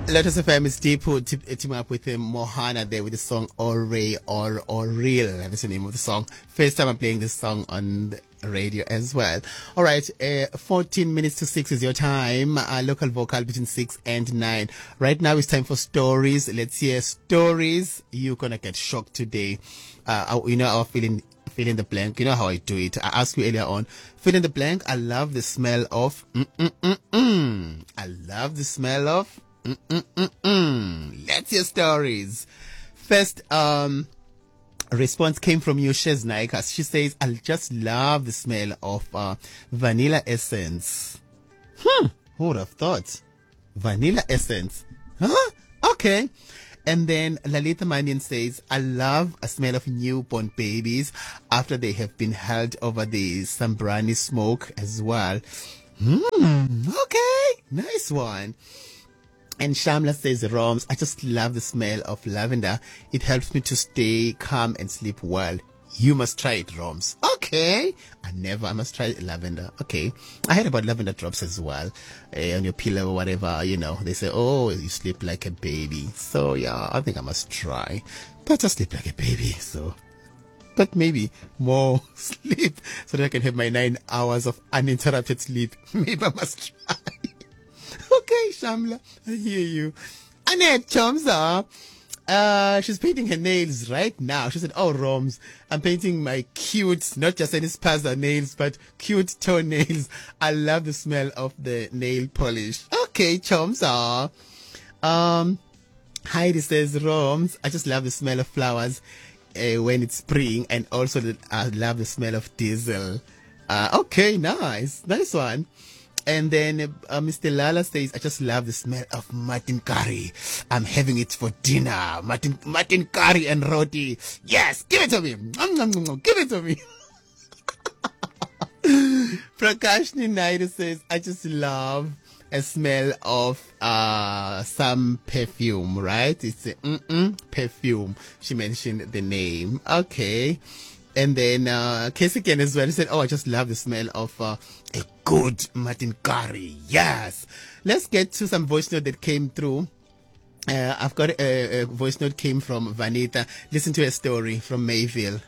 Lotus FM is deep who team up with Mohana there with the song Ore or Real. That's the name of the song. First time I'm playing this song on the radio as well. All right, 14 minutes to 6 is your time. Local vocal between 6 and 9. Right now it's time for stories. Let's hear stories. You're gonna get shocked today. Our fill in the blank. You know how I do it. I asked you earlier on. Fill in the blank. I love the smell of. I love the smell of. Let's hear stories. First, response came from you, Sheznaika. She says, I just love the smell of vanilla essence. Who would have thought? Vanilla essence. Huh? Okay. And then Lalita Manian says, I love a smell of newborn babies after they have been held over the Sambrani smoke as well. Okay. Nice one. And Shamla says, Roms, I just love the smell of lavender. It helps me to stay calm and sleep well. You must try it, Roms. Okay. I must try lavender. Okay. I heard about lavender drops as well. On your pillow or whatever, they say, oh, you sleep like a baby. So yeah, I think I must try. But I sleep like a baby, but maybe more sleep so that I can have my 9 hours of uninterrupted sleep. Maybe I must try. Okay, Shamla, I hear you. Annette Chomsa, she's painting her nails right now. She said, oh, Roms, I'm painting my cute, not just any spazza nails, but cute toenails. I love the smell of the nail polish. Okay, Chomsa. Heidi says, Roms, I just love the smell of flowers when it's spring, and also I love the smell of diesel. Okay, nice one. And then Mr. Lala says, I just love the smell of mutton curry. I'm having it for dinner. Mutton curry and roti. Yes, give it to me. Give it to me. Prakashni Naidu says, I just love a smell of some perfume, right? It's a perfume. She mentioned the name. Okay. And then Casey Ken as well, he said, oh, I just love the smell of a good mutton curry. Yes. Let's get to some voice note that came through. I've got a voice note came from Vanita. Listen to a story from Mayville.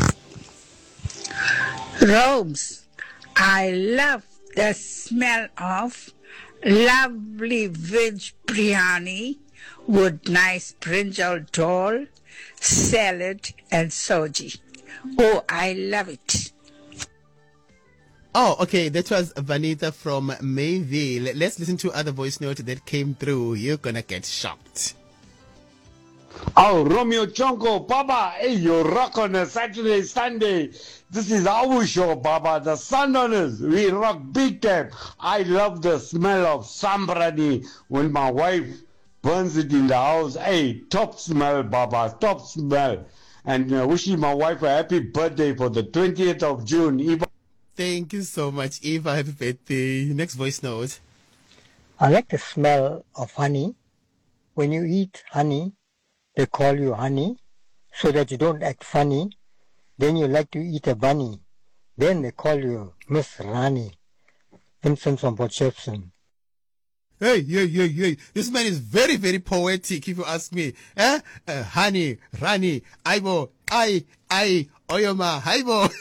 Robes, I love the smell of lovely veg biryani with nice brinjal dal, salad and soji. Oh, I love it. Oh, okay. That was Vanita from Mayville. Let's listen to other voice note that came through. You're gonna get shocked. Oh, Romeo Chonko, Baba, hey, you rock on a Saturday, Sunday. This is our show, Baba. The sun on us. We rock big time. I love the smell of sambrani when my wife burns it in the house. Hey, top smell, Baba, top smell. And wishing my wife a happy birthday for the 20th of June. Eva. Thank you so much, Eva. Happy birthday. Next voice note. I like the smell of honey. When you eat honey, they call you honey so that you don't act funny. Then you like to eat a bunny. Then they call you Miss Rani. Vincent from Port Shepson. Hey. This man is very, very poetic, if you ask me. Honey, Rani, Aibo, I, Oyoma, Haibo.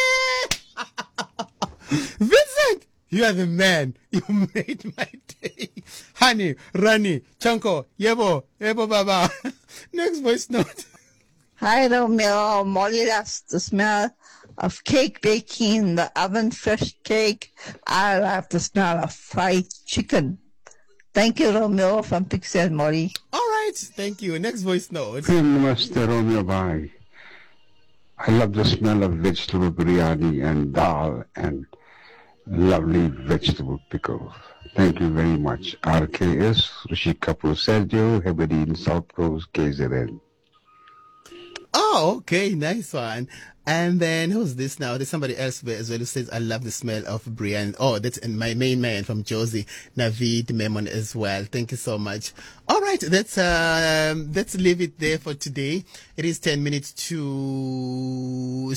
Vincent, you are the man. You made my day. Honey, Rani, Chanko, Yebo Baba. Next voice note. Hi, Romeo. Molly loves the smell of cake baking in the oven, fresh cake. I love the smell of fried chicken. Thank you, Romeo, from Pixie and Molly. All right, thank you. Next voice note. Namaste, Romeo Bhai. I love the smell of vegetable biryani and dal and lovely vegetable pickles. Thank you very much. RKS, Rishi Kapoor, Sergio, Heberine, South Coast, KZN. Oh, okay, nice one. And then who's this now? There's somebody else as well who says, I love the smell of biryani. Oh, that's my main man from Josie, Naveed Memon as well. Thank you so much. All right, let's leave it there for today. It is 10 minutes to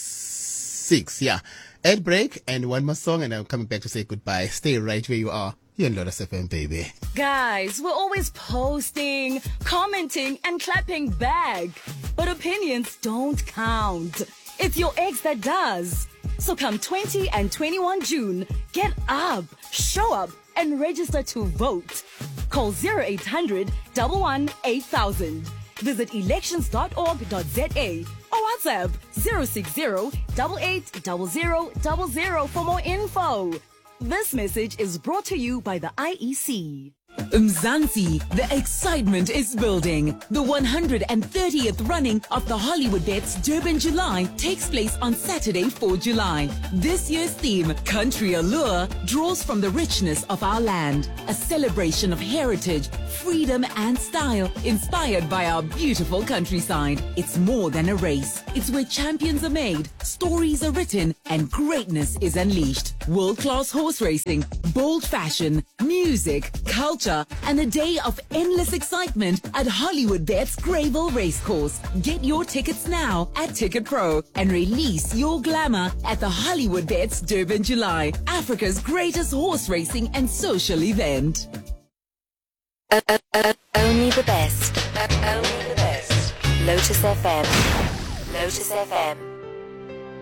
6. Yeah. Ad break and one more song, and I'm coming back to say goodbye. Stay right where you are. You're in Lotus FM, baby. Guys, we're always posting, commenting, and clapping back. But opinions don't count. It's your ex that does. So come 20 and 21 June, get up, show up, and register to vote. Call 0800 11 8000. Visit elections.org.za or WhatsApp 060 880000 for more info. This message is brought to you by the IEC. Mzansi, the excitement is building. The 130th running of the Hollywood Bets Durban July takes place on Saturday, 4 July. This year's theme, Country Allure, draws from the richness of our land. A celebration of heritage, freedom and style, inspired by our beautiful countryside. It's more than a race. It's where champions are made, stories are written, and greatness is unleashed. World-class horse racing, bold fashion, music, culture, and a day of endless excitement at Hollywood Bets Greyville Racecourse. Get your tickets now at Ticket Pro and release your glamour at the Hollywood Bets Durban July, Africa's greatest horse racing and social event. Only the best. Only the best. Lotus FM. Lotus FM.